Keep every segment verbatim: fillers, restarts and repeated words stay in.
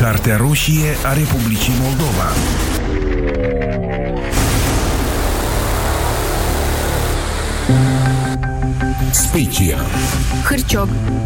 Cartea roșie a Republicii Moldova. Specia. Hârciog.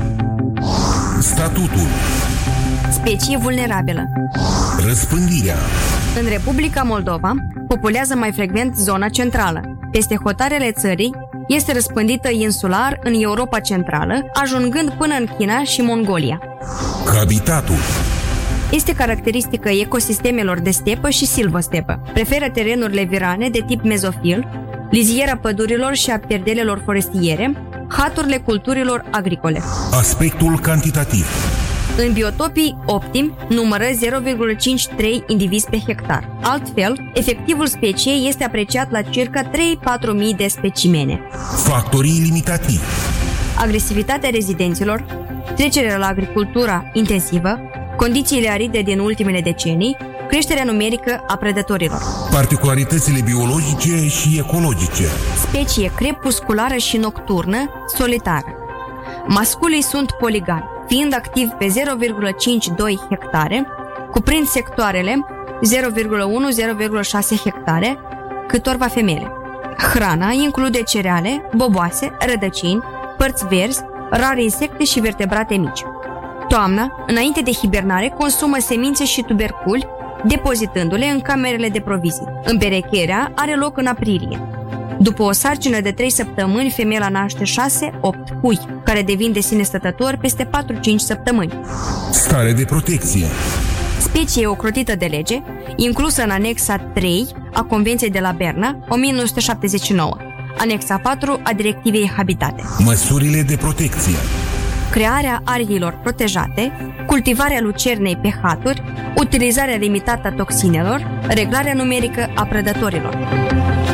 Statutul. Specie vulnerabilă. Răspândirea. În Republica Moldova populează mai frecvent zona centrală. Peste hotarele țării este răspândită insular în Europa Centrală, ajungând până în China și Mongolia. Habitatul. Este caracteristică ecosistemelor de stepă și silvostepă. Preferă terenurile virane de tip mezofil, liziera pădurilor și a pierdelelor forestiere, haturile culturilor agricole. Aspectul cantitativ. În biotopii optimi numără zero virgulă cincizeci și trei indivizi pe hectar. Altfel, efectivul speciei este apreciat la circa trei-patru mii de specimene. Factorii limitativi. Agresivitatea rezidenților, trecerea la agricultura intensivă, condițiile aride din ultimele decenii, creșterea numerică a predatorilor. Particularitățile biologice și ecologice. Specie crepusculară și nocturnă, solitară. Masculii sunt poligami, fiind activi pe zero virgulă cincizeci și doi hectare, cuprind sectoarele zero virgulă unu - zero virgulă șase hectare, câtorva femele. Hrana include cereale, boboase, rădăcini, părți verzi, rare insecte și vertebrate mici. Toamna, înainte de hibernare, consumă semințe și tuberculi, depozitându-le în camerele de provizii. Împerecherea are loc în aprilie. După o sarcină de trei săptămâni, femeia naște șase-opt pui, care devin de sine stătători peste patru-cinci săptămâni. Stare de protecție. Specie ocrotită de lege, inclusă în anexa trei a Convenției de la Berna, o mie nouă sute șaptezeci și nouă, anexa patru a Directivei Habitate. Măsurile de protecție. Crearea ariilor protejate, cultivarea lucernei pe haturi, utilizarea limitată a toxinelor, reglarea numerică a predatorilor.